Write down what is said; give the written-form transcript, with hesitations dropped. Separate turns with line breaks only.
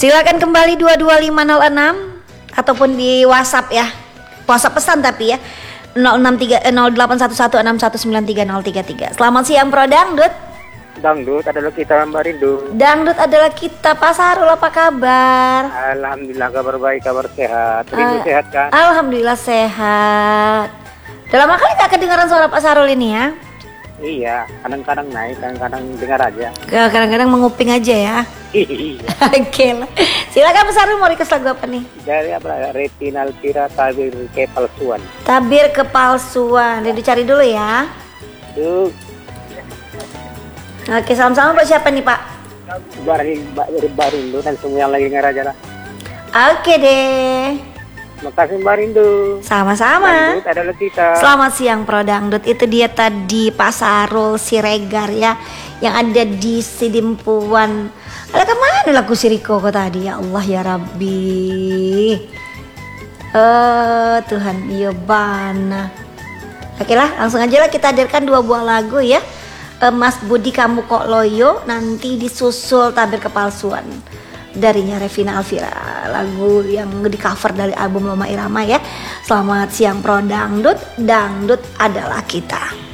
Silakan kembali 22506 ataupun di WhatsApp ya. WhatsApp pesan tapi ya. 081161630333. Selamat siang Pro Dangdut.
Dangdut adalah kita Mbak Rindu.
Dangdut adalah kita. Pak Sarul apa kabar?
Alhamdulillah kabar baik, kabar sehat. Rindu sehat kan?
Alhamdulillah sehat. Udah lama kali gak kedengaran suara Pak Sarul ini ya?
Iya, kadang-kadang naik, kadang-kadang dengar aja.
Kadang-kadang menguping aja ya.
Iya.
Oke lah. Silakan Pak Sarul, mau request lagu apa nih?
Dari apa? Retinal Pira Tabir Kepalsuan.
Tabir kepalsuan. Udah dicari dulu ya.
Tuh,
Oke, sama-sama buat siapa nih Pak?
dari Mbak Rindu dan semua yang lagi dengar aja lah.
Oke deh.
Makasih Mbak Rindu.
Sama-sama.
Dangdut adalah kita.
Selamat siang Pro Dangdut. Itu dia tadi Pak Sarul Siregar ya, yang ada di Sidimpuan. Ada kemana lagu Siriko kok tadi? Ya Allah ya Rabbi. Tuhan ya bana. Oke lah, langsung aja lah kita hadirkan dua buah lagu ya. Mas Budi Kamu Kok Loyo, nanti disusul Tabir Kepalsuan darinya Revina Alvira, lagu yang di cover dari album Loma Irama ya. Selamat siang Pro Dangdut, Dangdut adalah kita.